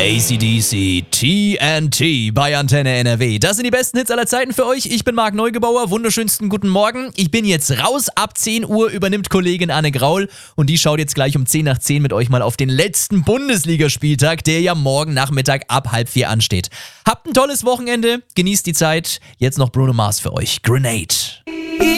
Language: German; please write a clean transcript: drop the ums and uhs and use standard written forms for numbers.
AC/DC TNT bei Antenne NRW. Das sind die besten Hits aller Zeiten für euch. Ich bin Marc Neugebauer. Wunderschönsten guten Morgen. Ich bin jetzt raus. Ab 10 Uhr übernimmt Kollegin Anne Graul und die schaut jetzt gleich um 10 nach 10 mit euch mal auf den letzten Bundesligaspieltag, der ja morgen Nachmittag ab 3:30 ansteht. Habt ein tolles Wochenende. Genießt die Zeit. Jetzt noch Bruno Mars für euch. Grenade.